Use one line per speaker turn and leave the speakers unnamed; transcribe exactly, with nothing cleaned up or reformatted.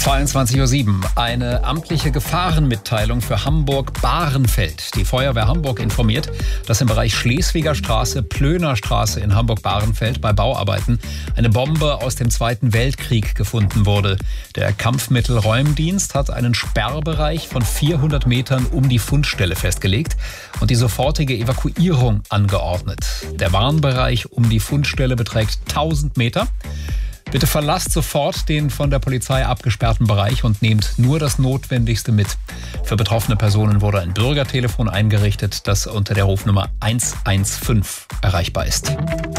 zweiundzwanzig Uhr sieben. Eine amtliche Gefahrenmitteilung für Hamburg-Bahrenfeld. Die Feuerwehr Hamburg informiert, dass im Bereich Schleswiger Straße, Plöner Straße in Hamburg-Bahrenfeld bei Bauarbeiten eine Bombe aus dem Zweiten Weltkrieg gefunden wurde. Der Kampfmittelräumdienst hat einen Sperrbereich von vierhundert Metern um die Fundstelle festgelegt und die sofortige Evakuierung angeordnet. Der Warnbereich um die Fundstelle beträgt tausend Meter. Bitte verlasst sofort den von der Polizei abgesperrten Bereich und nehmt nur das Notwendigste mit. Für betroffene Personen wurde ein Bürgertelefon eingerichtet, das unter der Rufnummer eins eins fünf erreichbar ist.